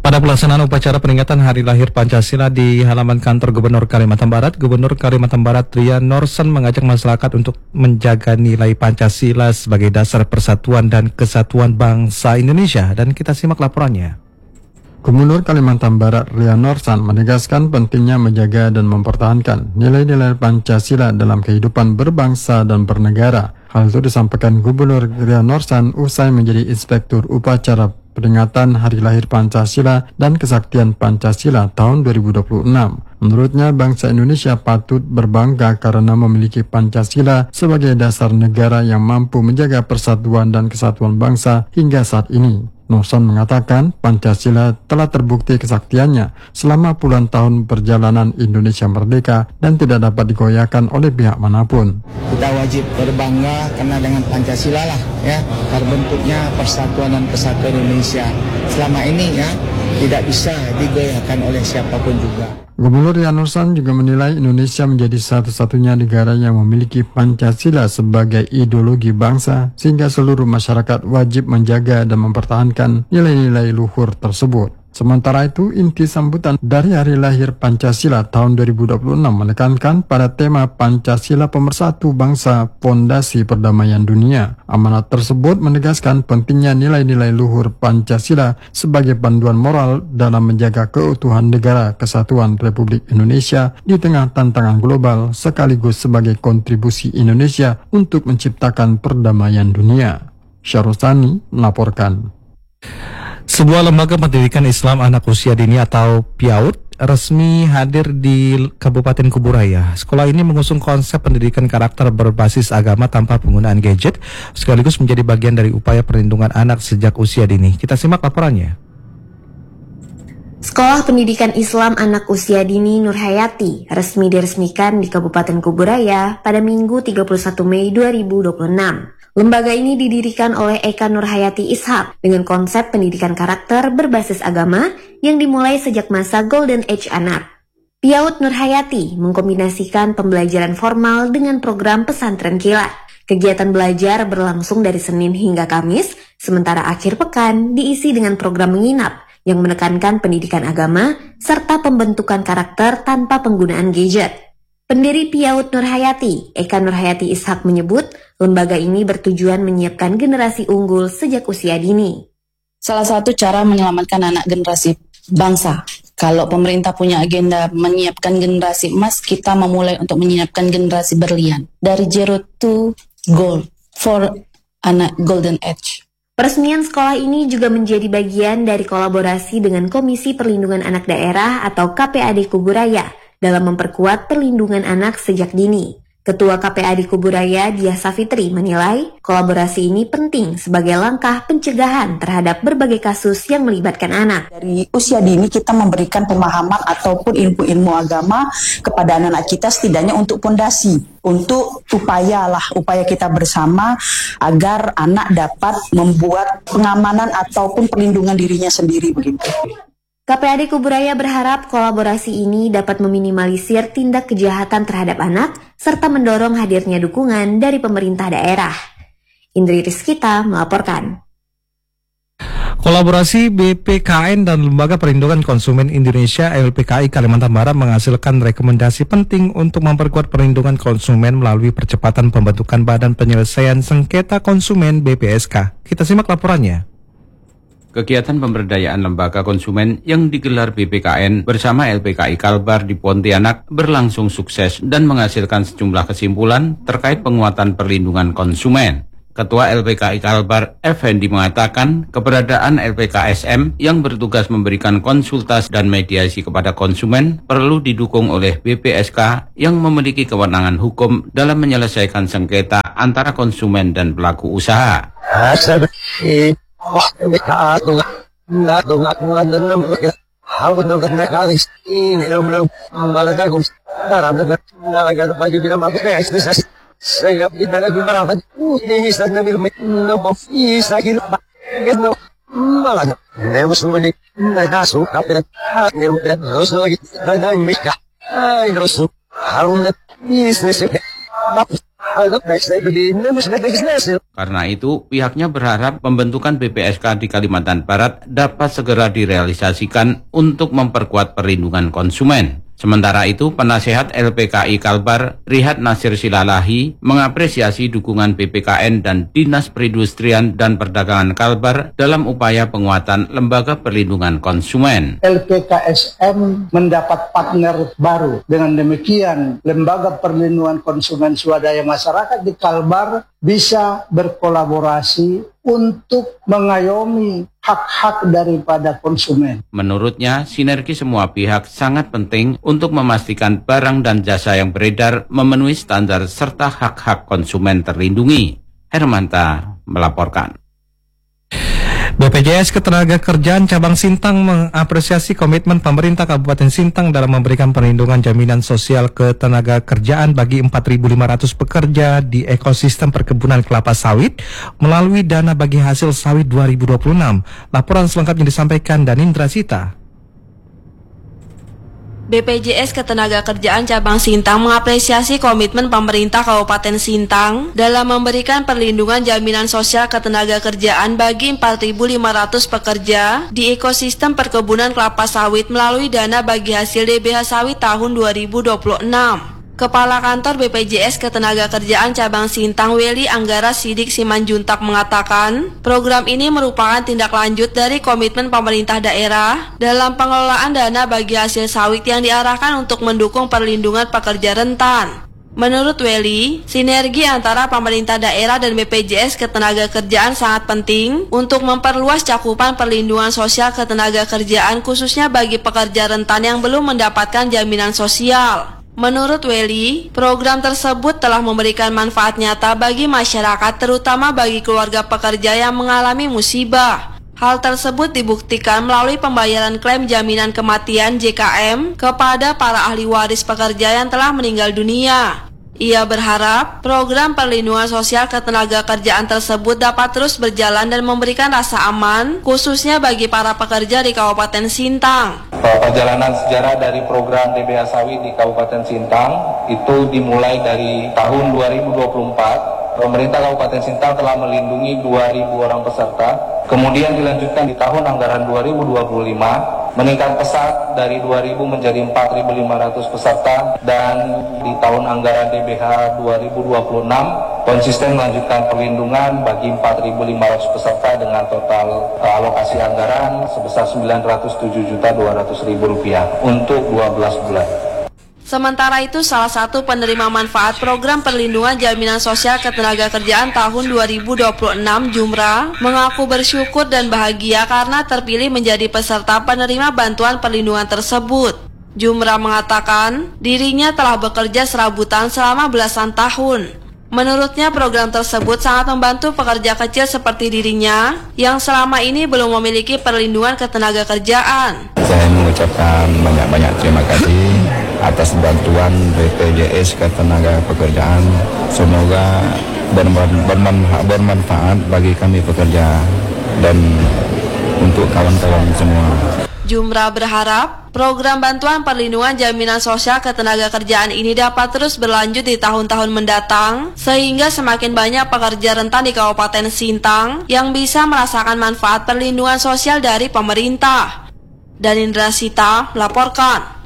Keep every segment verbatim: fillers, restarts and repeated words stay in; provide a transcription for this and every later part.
Pada pelaksanaan upacara peringatan Hari Lahir Pancasila di halaman kantor Gubernur Kalimantan Barat, Gubernur Kalimantan Barat Ria Norsan mengajak masyarakat untuk menjaga nilai Pancasila sebagai dasar persatuan dan kesatuan bangsa Indonesia. Dan kita simak laporannya. Gubernur Kalimantan Barat Ria Norsan menegaskan pentingnya menjaga dan mempertahankan nilai-nilai Pancasila dalam kehidupan berbangsa dan bernegara. Hal itu disampaikan Gubernur Ria Norsan usai menjadi inspektur upacara peringatan Hari Lahir Pancasila dan Kesaktian Pancasila tahun dua ribu dua puluh enam. Menurutnya, bangsa Indonesia patut berbangga karena memiliki Pancasila sebagai dasar negara yang mampu menjaga persatuan dan kesatuan bangsa hingga saat ini. Norsan mengatakan Pancasila telah terbukti kesaktiannya selama puluhan tahun perjalanan Indonesia merdeka dan tidak dapat digoyahkan oleh pihak manapun. Kita wajib berbangga karena dengan Pancasila lah ya terbentuknya persatuan dan kesatuan Indonesia. Selama ini ya tidak bisa digoyahkan oleh siapapun juga. Gubernur Ria Norsan juga menilai Indonesia menjadi satu-satunya negara yang memiliki Pancasila sebagai ideologi bangsa, sehingga seluruh masyarakat wajib menjaga dan mempertahankan nilai-nilai luhur tersebut. Sementara itu, inti sambutan dari Hari Lahir Pancasila tahun dua ribu dua puluh enam menekankan pada tema Pancasila Pemersatu Bangsa, Pondasi Perdamaian Dunia. Amanat tersebut menegaskan pentingnya nilai-nilai luhur Pancasila sebagai panduan moral dalam menjaga keutuhan negara kesatuan Republik Indonesia di tengah tantangan global, sekaligus sebagai kontribusi Indonesia untuk menciptakan perdamaian dunia. Syarusani melaporkan. Sebuah lembaga pendidikan Islam anak usia dini atau PIAUD resmi hadir di Kabupaten Kuburaya. Sekolah ini mengusung konsep pendidikan karakter berbasis agama tanpa penggunaan gadget, sekaligus menjadi bagian dari upaya perlindungan anak sejak usia dini. Kita simak laporannya. Sekolah Pendidikan Islam Anak Usia Dini Nur Hayati resmi diresmikan di Kabupaten Kuburaya pada Minggu tiga puluh satu Mei dua ribu dua puluh enam. Lembaga ini didirikan oleh Eka Nur Hayati Ishak dengan konsep pendidikan karakter berbasis agama yang dimulai sejak masa Golden Age anak. PIAUD Nur Hayati mengkombinasikan pembelajaran formal dengan program pesantren kilat. Kegiatan belajar berlangsung dari Senin hingga Kamis, sementara akhir pekan diisi dengan program menginap yang menekankan pendidikan agama serta pembentukan karakter tanpa penggunaan gadget. Pendiri PIAUD Nur Hayati, Eka Nur Hayati Ishak menyebut, lembaga ini bertujuan menyiapkan generasi unggul sejak usia dini. Salah satu cara menyelamatkan anak generasi bangsa. Kalau pemerintah punya agenda menyiapkan generasi emas, kita memulai untuk menyiapkan generasi berlian. Dari zero to gold for anak golden age. Peresmian sekolah ini juga menjadi bagian dari kolaborasi dengan Komisi Perlindungan Anak Daerah atau K P A D Kuburaya dalam memperkuat perlindungan anak sejak dini. Ketua K P A D Kuburaya Diah Safitri menilai kolaborasi ini penting sebagai langkah pencegahan terhadap berbagai kasus yang melibatkan anak. Dari usia dini kita memberikan pemahaman ataupun ilmu-ilmu agama kepada anak-anak kita setidaknya untuk pondasi, untuk upaya lah, upaya kita bersama agar anak dapat membuat pengamanan ataupun perlindungan dirinya sendiri begitu. K P A D Kuburaya berharap kolaborasi ini dapat meminimalisir tindak kejahatan terhadap anak serta mendorong hadirnya dukungan dari pemerintah daerah. Indri Rizkita melaporkan. Kolaborasi B P K N dan Lembaga Perlindungan Konsumen Indonesia L P K I Kalimantan Barat menghasilkan rekomendasi penting untuk memperkuat perlindungan konsumen melalui percepatan pembentukan Badan Penyelesaian Sengketa Konsumen B P S K. Kita simak laporannya. Kegiatan pemberdayaan lembaga konsumen yang digelar B P K N bersama L P K I Kalbar di Pontianak berlangsung sukses dan menghasilkan sejumlah kesimpulan terkait penguatan perlindungan konsumen. Ketua L P K I Kalbar, Effendi, mengatakan keberadaan L P K S M yang bertugas memberikan konsultasi dan mediasi kepada konsumen perlu didukung oleh B P S K yang memiliki kewenangan hukum dalam menyelesaikan sengketa antara konsumen dan pelaku usaha. Oh, mereka tuh nggak tuh nggak tuh ada nama ya. Aku tuh kan mereka ini belum belum malah aku sekarang tuh nggak lagi ada baju bilang aku kayak ekspres. Saya tidak lagi berapa. Ini saya nabi nopo bisa gitu pak. Gitu malah. Nemu semua ini nggak suka pada nemu pada terus lagi ada mereka. Ay terus harus bisnis. Karena itu, pihaknya berharap pembentukan B P S K di Kalimantan Barat dapat segera direalisasikan untuk memperkuat perlindungan konsumen. Sementara itu, penasehat L P K I Kalbar, Rihat Nasir Silalahi, mengapresiasi dukungan B P K N dan Dinas Perindustrian dan Perdagangan Kalbar dalam upaya penguatan lembaga perlindungan konsumen. L P K S M mendapat partner baru. Dengan demikian, lembaga perlindungan konsumen swadaya masyarakat di Kalbar bisa berkolaborasi untuk mengayomi hak-hak daripada konsumen. Menurutnya, sinergi semua pihak sangat penting untuk memastikan barang dan jasa yang beredar memenuhi standar serta hak-hak konsumen terlindungi. Hermanta melaporkan. B P J S Ketenagakerjaan Cabang Sintang mengapresiasi komitmen pemerintah Kabupaten Sintang dalam memberikan perlindungan jaminan sosial ketenagakerjaan bagi empat ribu lima ratus pekerja di ekosistem perkebunan kelapa sawit melalui dana bagi hasil sawit dua ribu dua puluh enam. Laporan selengkapnya disampaikan Danindra Sita. B P J S Ketenagakerjaan Cabang Sintang mengapresiasi komitmen pemerintah Kabupaten Sintang dalam memberikan perlindungan jaminan sosial ketenagakerjaan bagi empat ribu lima ratus pekerja di ekosistem perkebunan kelapa sawit melalui dana bagi hasil D B H sawit tahun dua ribu dua puluh enam. Kepala Kantor B P J S Ketenagakerjaan Cabang Sintang Weli Anggara Sidik Simanjuntak mengatakan, program ini merupakan tindak lanjut dari komitmen pemerintah daerah dalam pengelolaan dana bagi hasil sawit yang diarahkan untuk mendukung perlindungan pekerja rentan. Menurut Weli, sinergi antara pemerintah daerah dan B P J S Ketenagakerjaan sangat penting untuk memperluas cakupan perlindungan sosial ketenagakerjaan khususnya bagi pekerja rentan yang belum mendapatkan jaminan sosial. Menurut Weli, program tersebut telah memberikan manfaat nyata bagi masyarakat terutama bagi keluarga pekerja yang mengalami musibah. Hal tersebut dibuktikan melalui pembayaran klaim jaminan kematian J K M kepada para ahli waris pekerja yang telah meninggal dunia. Ia berharap program perlindungan sosial ketenagakerjaan tersebut dapat terus berjalan dan memberikan rasa aman, khususnya bagi para pekerja di Kabupaten Sintang. Perjalanan sejarah dari program D B H sawit di Kabupaten Sintang itu dimulai dari tahun dua ribu dua puluh empat. Pemerintah Kabupaten Sintang telah melindungi dua ribu orang peserta. Kemudian dilanjutkan di tahun anggaran dua ribu dua puluh lima, meningkat pesat dari dua ribu menjadi empat ribu lima ratus peserta, dan di tahun anggaran D B H dua ribu dua puluh enam konsisten melanjutkan perlindungan bagi empat ribu lima ratus peserta dengan total uh, alokasi anggaran sebesar sembilan ratus tujuh juta dua ratus ribu rupiah untuk dua belas bulan. Sementara itu, salah satu penerima manfaat program perlindungan jaminan sosial ketenagakerjaan tahun dua ribu dua puluh enam, Jumra, mengaku bersyukur dan bahagia karena terpilih menjadi peserta penerima bantuan perlindungan tersebut. Jumra mengatakan dirinya telah bekerja serabutan selama belasan tahun. Menurutnya program tersebut sangat membantu pekerja kecil seperti dirinya yang selama ini belum memiliki perlindungan ketenagakerjaan. Saya mengucapkan banyak-banyak terima kasih atas bantuan B P J S Ketenagakerjaan. Semoga bermanfaat, bermanfaat bagi kami pekerja dan untuk kawan-kawan semua. Jumra berharap program bantuan perlindungan jaminan sosial ketenagakerjaan ini dapat terus berlanjut di tahun-tahun mendatang sehingga semakin banyak pekerja rentan di Kabupaten Sintang yang bisa merasakan manfaat perlindungan sosial dari pemerintah. Danindra Sita melaporkan.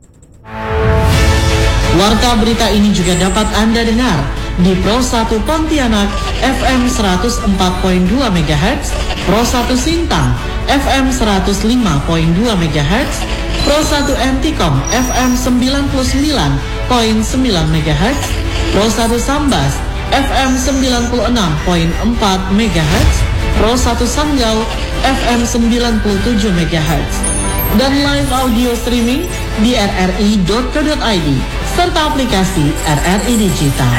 Warta berita ini juga dapat Anda dengar di Pro satu Pontianak F M seratus empat koma dua megahertz, Pro satu Sintang F M seratus lima koma dua megahertz, Pro satu Antikom F M sembilan puluh sembilan koma sembilan megahertz, Pro satu Sambas F M sembilan puluh enam koma empat megahertz, Pro satu Sanggau F M sembilan puluh tujuh megahertz, dan live audio streaming di r r i dot co dot i d serta aplikasi R R I Digital.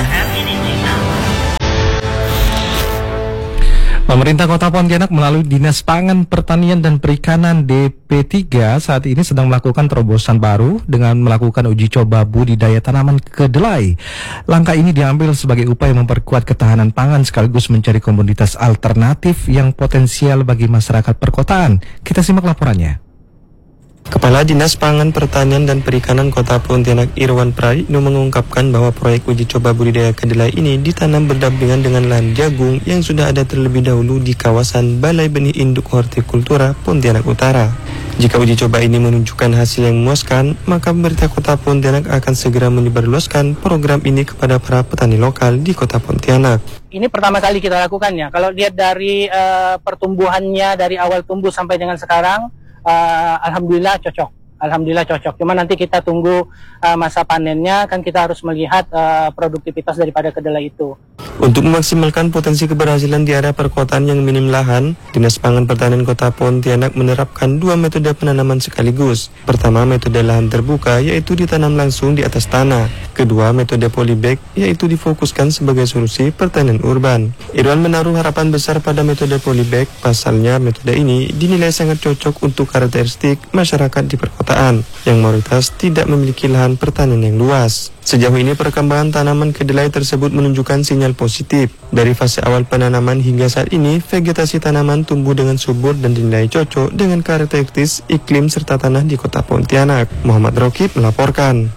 Pemerintah Kota Pontianak melalui Dinas Pangan, Pertanian dan Perikanan D P tiga saat ini sedang melakukan terobosan baru dengan melakukan uji coba budidaya tanaman kedelai. Langkah ini diambil sebagai upaya memperkuat ketahanan pangan sekaligus mencari komoditas alternatif yang potensial bagi masyarakat perkotaan. Kita simak laporannya. Kepala Dinas Pangan Pertanian dan Perikanan Kota Pontianak Irwan Praitno mengungkapkan bahwa proyek uji coba budidaya kedelai ini ditanam berdampingan dengan lahan jagung yang sudah ada terlebih dahulu di kawasan Balai Benih Induk Hortikultura Pontianak Utara. Jika uji coba ini menunjukkan hasil yang memuaskan, maka pemerintah Kota Pontianak akan segera menyebarluaskan program ini kepada para petani lokal di Kota Pontianak. Ini pertama kali kita lakukannya. Kalau lihat dari uh, pertumbuhannya dari awal tumbuh sampai dengan sekarang, Uh, Alhamdulillah cocok, Alhamdulillah cocok. Cuma nanti kita tunggu uh, masa panennya, kan kita harus melihat uh, produktivitas daripada kedelai itu. Untuk memaksimalkan potensi keberhasilan di area perkotaan yang minim lahan, Dinas Pangan Pertanian Kota Pontianak menerapkan dua metode penanaman sekaligus. Pertama, metode lahan terbuka, yaitu ditanam langsung di atas tanah. Kedua, metode polybag, yaitu difokuskan sebagai solusi pertanian urban. Irwan menaruh harapan besar pada metode polybag, pasalnya metode ini dinilai sangat cocok untuk karakteristik masyarakat di perkotaan, yang mayoritas tidak memiliki lahan pertanian yang luas. Sejauh ini perkembangan tanaman kedelai tersebut menunjukkan sinyal positif. Dari fase awal penanaman hingga saat ini, vegetasi tanaman tumbuh dengan subur dan dinilai cocok dengan karakteristik iklim serta tanah di Kota Pontianak. Muhammad Rokib melaporkan.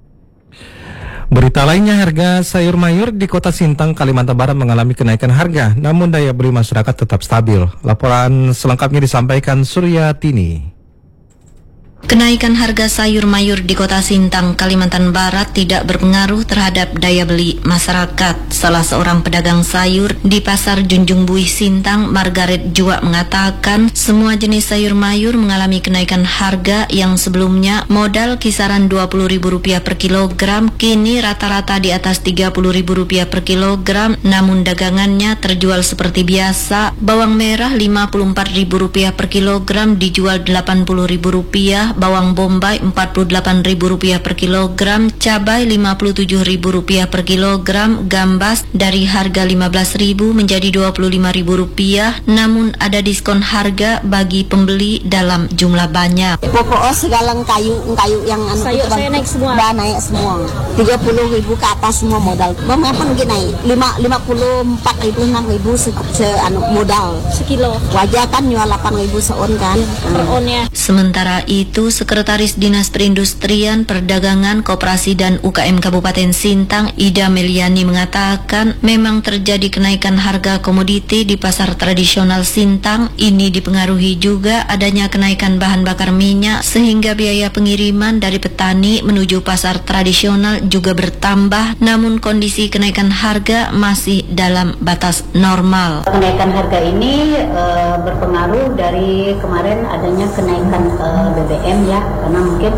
Berita lainnya, harga sayur mayur di Kota Sintang, Kalimantan Barat mengalami kenaikan harga, namun daya beli masyarakat tetap stabil. Laporan selengkapnya disampaikan Suryatini. Kenaikan harga sayur mayur di Kota Sintang, Kalimantan Barat tidak berpengaruh terhadap daya beli masyarakat. Salah seorang pedagang sayur di Pasar Junjung Buih Sintang, Margaret Jua, mengatakan semua jenis sayur mayur mengalami kenaikan harga yang sebelumnya modal kisaran dua puluh ribu rupiah per kilogram, kini rata-rata di atas tiga puluh ribu rupiah per kilogram, namun dagangannya terjual seperti biasa. Bawang merah lima puluh empat ribu rupiah per kilogram dijual delapan puluh ribu rupiah, bawang bombay empat puluh delapan ribu rupiah per kilogram, cabai lima puluh tujuh ribu rupiah per kilogram, gambas dari harga lima belas ribu menjadi dua puluh lima ribu rupiah, namun ada diskon harga bagi pembeli dalam jumlah banyak. Pokoknya segala kayu kayu yang anu sayur saya naik semua. Dah naik semua. tiga puluh ribu ke atas semua modal. Bang apa lagi naik? lima puluh empat ribu enam ribu se, se anu modal sekilo. Wajah kan jual delapan ribu seon kan. Per onnya. Sementara itu, Sekretaris Dinas Perindustrian, Perdagangan, Koperasi dan U K M Kabupaten Sintang, Ida Meliani, mengatakan memang terjadi kenaikan harga komoditi di pasar tradisional Sintang. Ini dipengaruhi juga adanya kenaikan bahan bakar minyak, sehingga biaya pengiriman dari petani menuju pasar tradisional juga bertambah, namun kondisi kenaikan harga masih dalam batas normal. Kenaikan harga ini e, berpengaruh dari kemarin adanya kenaikan e, B B M ya, karena mungkin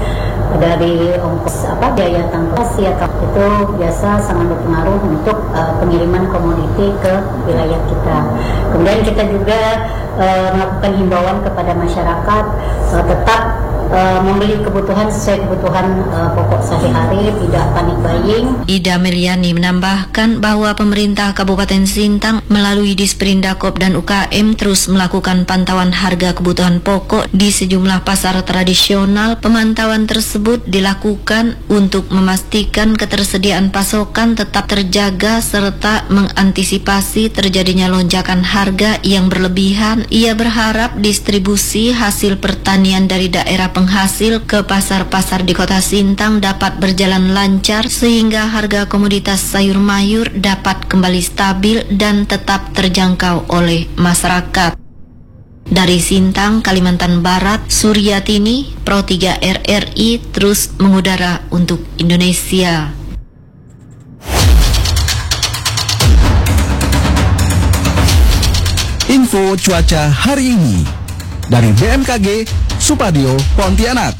dari ongkos apa biaya tangkas ya itu biasa sangat berpengaruh untuk uh, pengiriman komoditi ke wilayah kita. Kemudian kita juga uh, melakukan himbauan kepada masyarakat uh, tetap Uh, membeli kebutuhan sesuai kebutuhan uh, pokok sehari-hari, tidak panik buying. Ida Meliani menambahkan bahwa pemerintah Kabupaten Sintang melalui Disperindakop dan U K M terus melakukan pantauan harga kebutuhan pokok di sejumlah pasar tradisional. Pemantauan tersebut dilakukan untuk memastikan ketersediaan pasokan tetap terjaga serta mengantisipasi terjadinya lonjakan harga yang berlebihan. Ia berharap distribusi hasil pertanian dari daerah penghasil ke pasar-pasar di Kota Sintang dapat berjalan lancar sehingga harga komoditas sayur mayur dapat kembali stabil dan tetap terjangkau oleh masyarakat. Dari Sintang, Kalimantan Barat, Suryatini, Pro tiga R R I terus mengudara untuk Indonesia. Info cuaca hari ini dari B M K G Supadio Pontianak.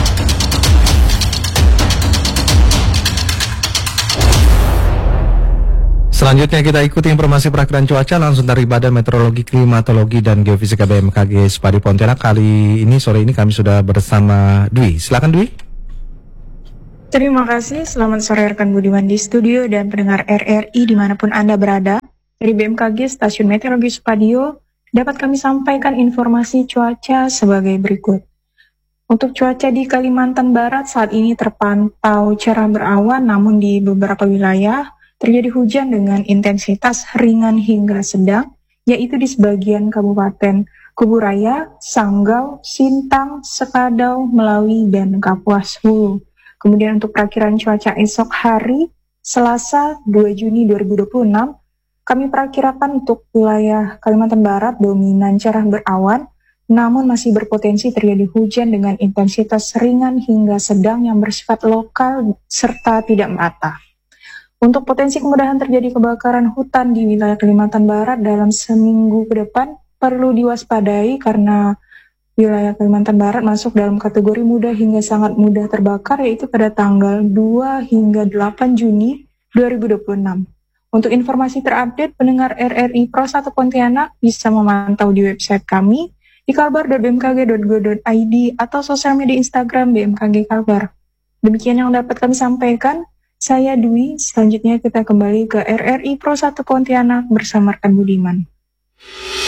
Selanjutnya kita ikuti informasi perakiraan cuaca langsung dari Badan Meteorologi, Klimatologi dan Geofisika B M K G Supadio Pontianak. Kali ini sore ini kami sudah bersama Dwi. Silakan Dwi. Terima kasih. Selamat sore rekan Budiman di studio dan pendengar R R I dimanapun Anda berada. Dari B M K G Stasiun Meteorologi Supadio dapat kami sampaikan informasi cuaca sebagai berikut. Untuk cuaca di Kalimantan Barat saat ini terpantau cerah berawan, namun di beberapa wilayah terjadi hujan dengan intensitas ringan hingga sedang, yaitu di sebagian kabupaten Kuburaya, Sanggau, Sintang, Sekadau, Melawi, dan Kapuas Hulu. Kemudian untuk perakiran cuaca esok hari, Selasa dua Juni dua ribu dua puluh enam, kami perakirakan untuk wilayah Kalimantan Barat dominan cerah berawan, namun masih berpotensi terjadi hujan dengan intensitas ringan hingga sedang yang bersifat lokal serta tidak merata. Untuk potensi kemudahan terjadi kebakaran hutan di wilayah Kalimantan Barat dalam seminggu ke depan perlu diwaspadai karena wilayah Kalimantan Barat masuk dalam kategori mudah hingga sangat mudah terbakar, yaitu pada tanggal dua hingga delapan Juni dua ribu dua puluh enam. Untuk informasi terupdate, pendengar R R I Pro satu Pontianak bisa memantau di website kami di kalbar dot b m k g dot go dot i d atau sosial media Instagram B M K G Kalbar. Demikian yang dapat kami sampaikan. Saya Dwi, selanjutnya kita kembali ke R R I Pro satu Pontianak bersama rekan Budiman.